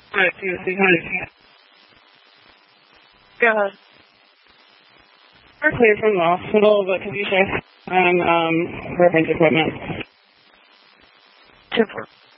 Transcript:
Alright, see. Go ahead. We're clear from the hospital, but could you check on reference equipment? 2-4.